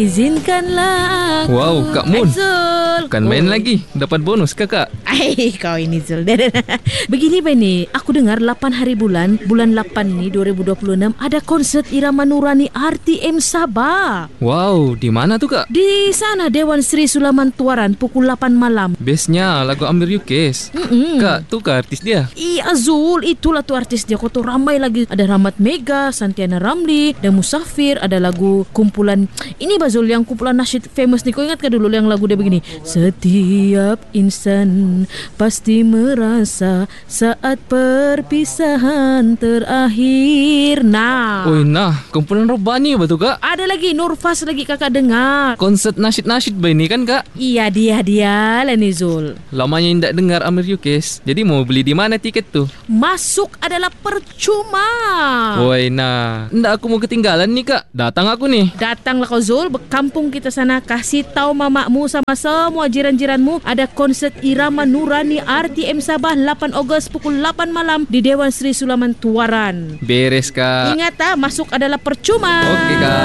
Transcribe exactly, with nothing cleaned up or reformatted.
Izinkanlah aku. Wow, Kak Mun. Zul. Kan main oh. lagi. Dapat bonus kakak. Ay, kau ini Zul. Begini Bani, aku dengar lapan hari bulan, bulan lapan ni dua ribu dua puluh enam ada konsert Irama Nurani R T M Sabah. Wow, di mana tuh kak? Di sana Dewan Sri Sulaman Tuaran pukul lapan malam. Bestnya lagu Amir Yukes. Mm-mm. Kak, tuh kak artis dia. Iya Zul, itulah tuh artis dia. Kau tuh ramai lagi. Ada Rahmat Mega, Santiana Ramli, dan Musafir. Ada lagu kumpulan ini Bazul, yang kumpulan nasyid famous nih. Kau ingat ke dulu yang lagu dia begini? Setiap insan pasti merasa saat perpisahan terakhir. Nah. Oi, nah, kumpulan Robani betul kak? Ada lagi Nurfas lagi kakak dengar. Konsert nasyid-nasyid ba ini kan kak? Iya dia dia lah nih Zul. Lamanya tidak dengar Amir Yukes. Jadi mau beli di mana tiket tuh? Masuk adalah percuma. Oi, nah, ndak aku mau ketinggalan nih kak. Datang aku nih. Datanglah kau Zul, berkampung kita sana. Kasih tahu mamamu sama semua jiran-jiranmu ada konsert Irama Nurani R T M Sabah lapan Ogos pukul lapan malam di Dewan Sri Sulaman Tuaran. Beres kak. Ingat ah, masuk adalah percuma. Oke kak.